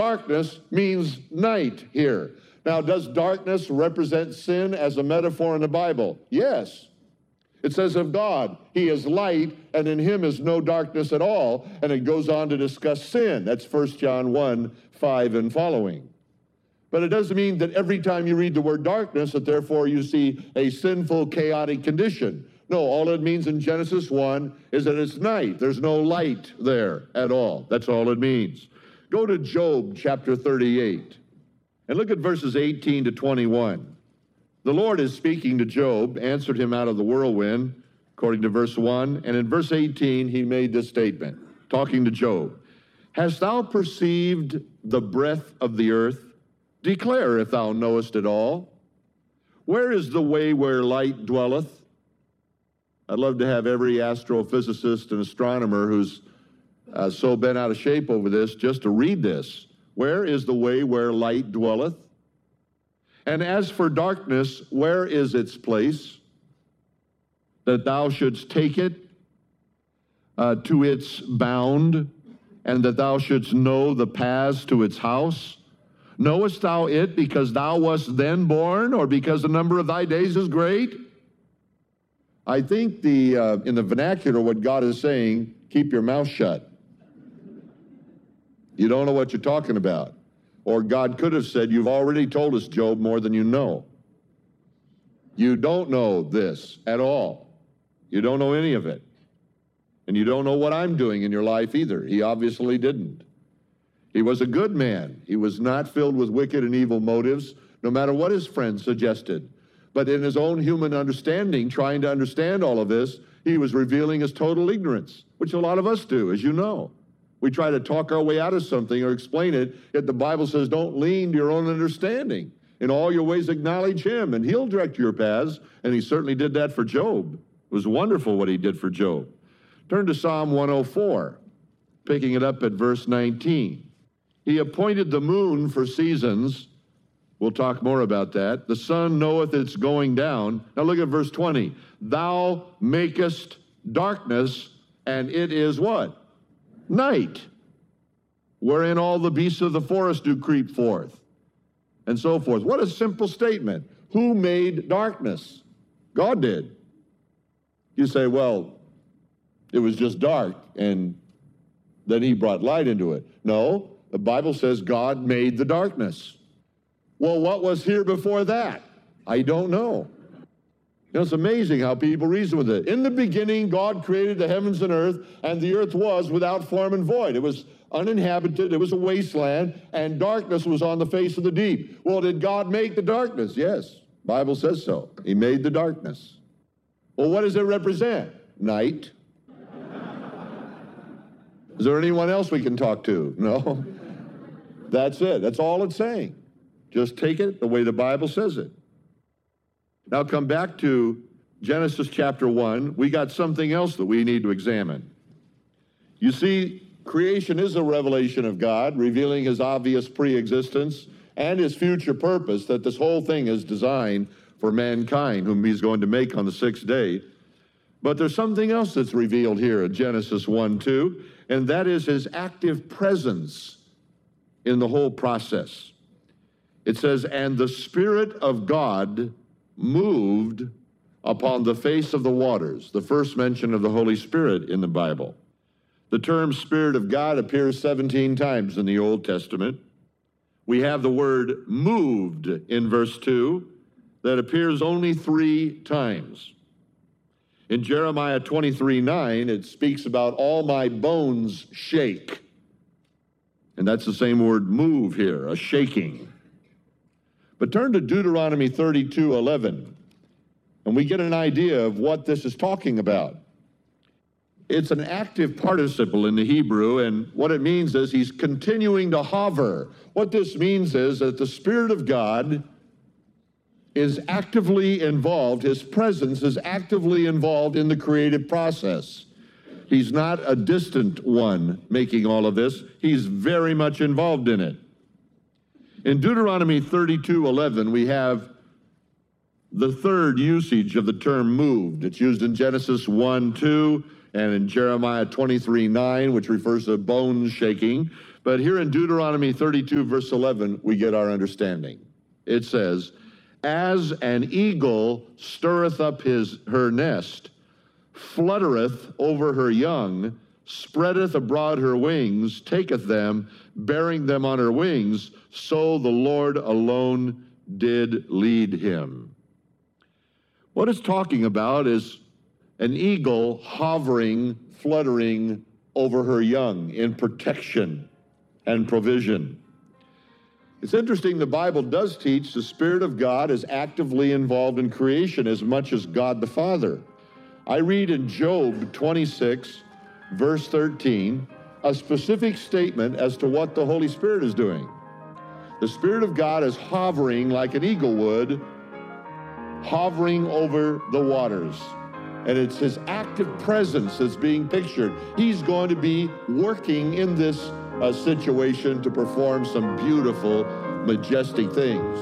darkness means night here. Now, does darkness represent sin as a metaphor in the Bible? Yes. It says of God, he is light, and in him is no darkness at all. And it goes on to discuss sin. That's 1 John 1:5 and following. But it doesn't mean that every time you read the word darkness, that therefore you see a sinful, chaotic condition. No, all it means in Genesis 1 is that it's night. There's no light there at all. That's all it means. Go to Job chapter 38 and look at verses 18 to 21. The Lord is speaking to Job, answered him out of the whirlwind, according to verse 1. And in verse 18, he made this statement, talking to Job. Hast thou perceived the breadth of the earth? Declare if thou knowest it all. Where is the way where light dwelleth? I'd love to have every astrophysicist and astronomer who's so bent out of shape over this just to read this. Where is the way where light dwelleth? And as for darkness, where is its place? That thou shouldst take it to its bound, and that thou shouldst know the paths to its house? Knowest thou it because thou wast then born, or because the number of thy days is great? I think in the vernacular, what God is saying, keep your mouth shut. You don't know what you're talking about. Or God could have said, you've already told us, Job, more than you know. You don't know this at all. You don't know any of it. And you don't know what I'm doing in your life either. He obviously didn't. He was a good man. He was not filled with wicked and evil motives, no matter what his friends suggested. But in his own human understanding, trying to understand all of this, he was revealing his total ignorance, which a lot of us do, as you know. We try to talk our way out of something or explain it, yet the Bible says don't lean to your own understanding. In all your ways acknowledge him, and he'll direct your paths, and he certainly did that for Job. It was wonderful what he did for Job. Turn to Psalm 104, picking it up at verse 19. He appointed the moon for seasons. We'll talk more about that. The sun knoweth its going down. Now look at verse 20. Thou makest darkness, and it is what? Night, wherein all the beasts of the forest do creep forth, and so forth. What a simple statement. Who made darkness? God did. You say, well, it was just dark, and then he brought light into it. No, the Bible says God made the darkness. Well, what was here before that? I don't know. You know, it's amazing how people reason with it. In the beginning, God created the heavens and earth, and the earth was without form and void. It was uninhabited, it was a wasteland, and darkness was on the face of the deep. Well, did God make the darkness? Yes, the Bible says so. He made the darkness. Well, what does it represent? Night. Is there anyone else we can talk to? No. That's it. That's all it's saying. Just take it the way the Bible says it. Now come back to Genesis chapter 1. We got something else that we need to examine. You see, creation is a revelation of God, revealing his obvious pre-existence and his future purpose, that this whole thing is designed for mankind, whom he's going to make on the sixth day. But there's something else that's revealed here in Genesis 1:2, and that is his active presence in the whole process. It says, and the Spirit of God moved upon the face of the waters, the first mention of the Holy Spirit in the Bible. The term Spirit of God appears 17 times in the Old Testament. We have the word moved in verse 2 that appears only 3 times. In Jeremiah 23:9, it speaks about all my bones shake. And that's the same word move here, a shaking. But turn to Deuteronomy 32:11, and we get an idea of what this is talking about. It's an active participle in the Hebrew, and what it means is he's continuing to hover. What this means is that the Spirit of God is actively involved, his presence is actively involved in the creative process. He's not a distant one making all of this. He's very much involved in it. In Deuteronomy 32:11, we have the third usage of the term moved. It's used in Genesis 1:2 and in Jeremiah 23:9, which refers to bones shaking. But here in Deuteronomy 32, verse 11, we get our understanding. It says, as an eagle stirreth up her nest, fluttereth over her young, spreadeth abroad her wings, taketh them, bearing them on her wings, so the Lord alone did lead him. What it's talking about is an eagle hovering, fluttering over her young in protection and provision. It's interesting, the Bible does teach the Spirit of God is actively involved in creation as much as God the Father. I read in Job 26, verse 13, a specific statement as to what the Holy Spirit is doing. The Spirit of God is hovering like an eagle would, hovering over the waters. And it's his active presence that's being pictured. He's going to be working in this situation to perform some beautiful, majestic things.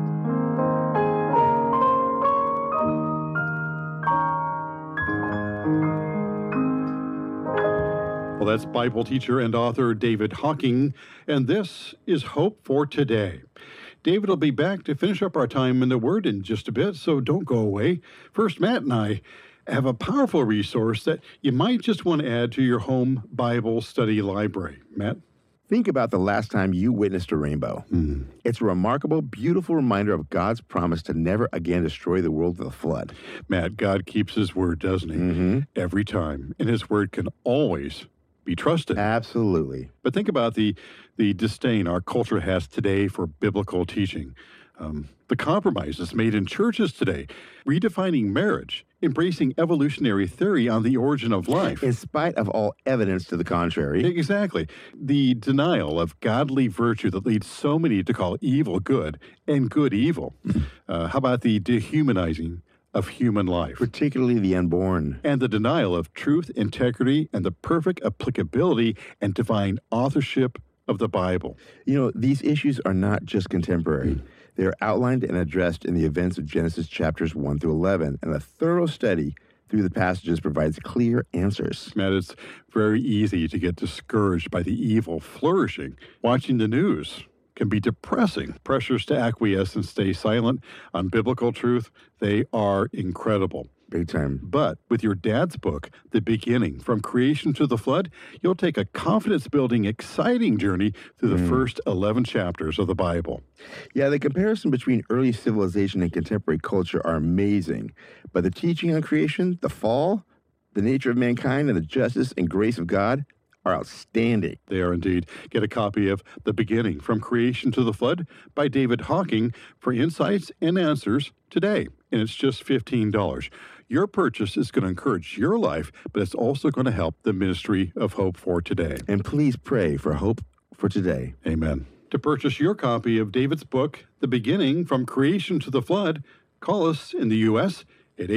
Well, that's Bible teacher and author David Hocking, and this is Hope for Today. David will be back to finish up our time in the Word in just a bit, so don't go away. First, Matt and I have a powerful resource that you might just want to add to your home Bible study library. Matt? Think about the last time you witnessed a rainbow. It's a remarkable, beautiful reminder of God's promise to never again destroy the world with a flood. Matt, God keeps his word, doesn't he? Every time. And his word can always be trusted. Absolutely. But think about the disdain our culture has today for biblical teaching. The compromises made in churches today, redefining marriage, embracing evolutionary theory on the origin of life. In spite of all evidence to the contrary. Exactly. The denial of godly virtue that leads so many to call evil good and good evil. How about the dehumanizing of human life? Particularly the unborn. And the denial of truth, integrity, and the perfect applicability and divine authorship of the Bible. You know, these issues are not just contemporary. They are outlined and addressed in the events of Genesis chapters 1 through 11, and a thorough study through the passages provides clear answers. Matt, it's very easy to get discouraged by the evil flourishing. Watching the news can be depressing. Pressures to acquiesce and stay silent on biblical truth, they are incredible. Big time. But with your dad's book, The Beginning, From Creation to the Flood, you'll take a confidence-building, exciting journey through the first 11 chapters of the Bible. Yeah, the comparison between early civilization and contemporary culture are amazing. But the teaching on creation, the fall, the nature of mankind, and the justice and grace of God are outstanding. They are indeed. Get a copy of The Beginning, From Creation to the Flood by David Hocking for insights and answers today. And it's just $15. Your purchase is going to encourage your life, but it's also going to help the ministry of Hope for Today. And please pray for Hope for Today. Amen. To purchase your copy of David's book, The Beginning, From Creation to the Flood, call us in the U.S. at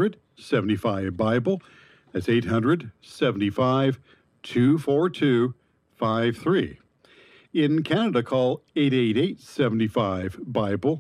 800-75-BIBLE. That's 800-75-242-53. In Canada, call 888-75-BIBLE,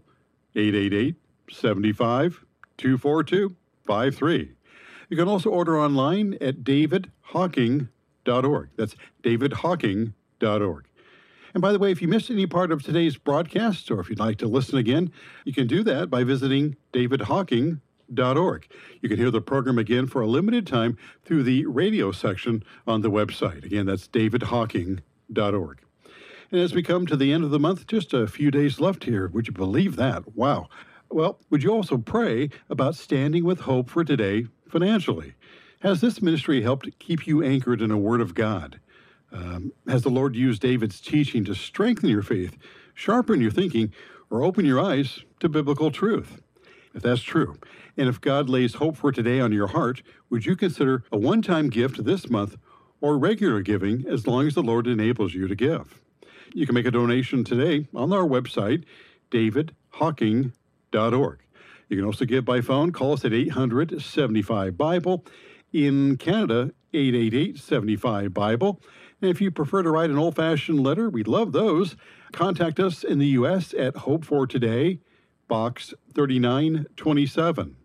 888-75-242-53. You can also order online at davidhocking.org. That's davidhocking.org. And by the way, if you missed any part of today's broadcast, or if you'd like to listen again, you can do that by visiting davidhocking.org. You can hear the program again for a limited time through the radio section on the website. Again, that's davidhocking.org. And as we come to the end of the month, just a few days left here. Would you believe that? Wow. Well, would you also pray about standing with Hope for Today financially? Has this ministry helped keep you anchored in a Word of God? Has the Lord used David's teaching to strengthen your faith, sharpen your thinking, or open your eyes to biblical truth? If that's true, and if God lays Hope for Today on your heart, would you consider a one-time gift this month or regular giving as long as the Lord enables you to give? You can make a donation today on our website, davidhocking.org. You can also give by phone. Call us at 800-75-BIBLE. In Canada, 888-75-BIBLE. And if you prefer to write an old-fashioned letter, we love those. Contact us in the U.S. at Hope for Today, Box 3927,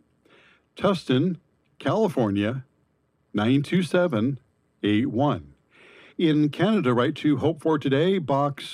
Tustin, California, 92781. In Canada, write to Hope for Today, Box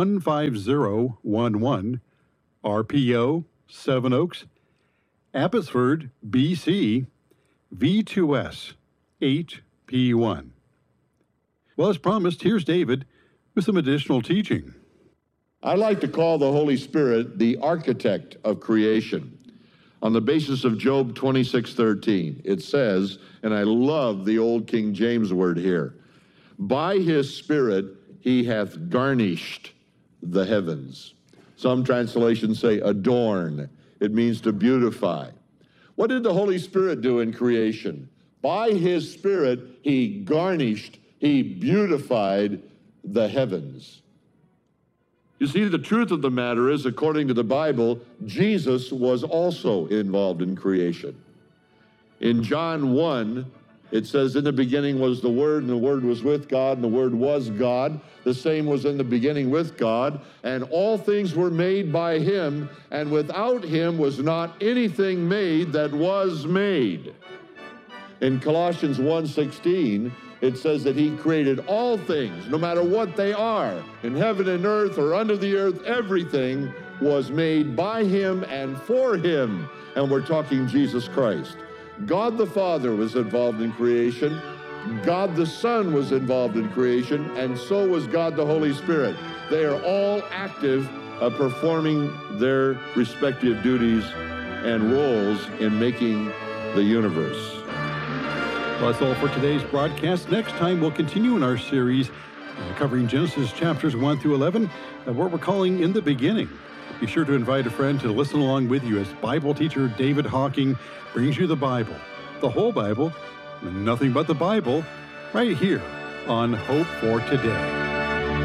15011, RPO, Seven Oaks, Abbotsford, BC, V2S 8P1. Well, as promised, here's David with some additional teaching. I like to call the Holy Spirit the architect of creation. On the basis of Job 26:13, it says, and I love the old King James word here, by his Spirit he hath garnished the heavens. Some translations say adorn. It means to beautify. What did the Holy Spirit do in creation? By his Spirit he garnished, he beautified the heavens. You see, the truth of the matter is, according to the Bible, Jesus was also involved in creation. In John 1, it says, in the beginning was the Word, and the Word was with God, and the Word was God. The same was in the beginning with God, and all things were made by him, and without him was not anything made that was made. In Colossians 1:16, it says that he created all things, no matter what they are, in heaven and earth or under the earth, everything was made by him and for him. And we're talking Jesus Christ. God the Father was involved in creation. God the Son was involved in creation, and so was God the Holy Spirit. They are all active, performing their respective duties and roles in making the universe. Well, that's all for today's broadcast. Next time, we'll continue in our series covering Genesis chapters 1 through 11, what we're calling In the Beginning. Be sure to invite a friend to listen along with you as Bible teacher David Hocking brings you the Bible, the whole Bible, and nothing but the Bible, right here on Hope for Today.